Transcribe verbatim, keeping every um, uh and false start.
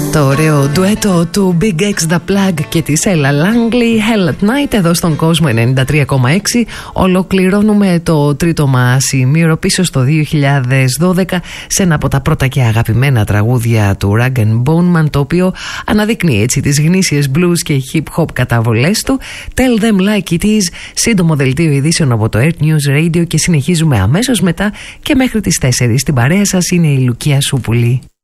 Το ωραίο ντουέτο του Big X The Plug και της Ella Langley, Hell at Night, εδώ στον κόσμο ενενήντα τρία κόμμα έξι. Ολοκληρώνουμε το τρίτο μας ημίωρο πίσω στο δύο χιλιάδες δώδεκα σε ένα από τα πρώτα και αγαπημένα τραγούδια του Rag and Bone Man, το οποίο αναδεικνύει έτσι τις γνήσιες blues και hip hop καταβολές του. Tell Them Like It Is, σύντομο δελτίο ειδήσεων από το Earth News Radio, και συνεχίζουμε αμέσως μετά και μέχρι τις τέσσερις. Στην παρέα σας είναι η Λουκία Σούπουλη.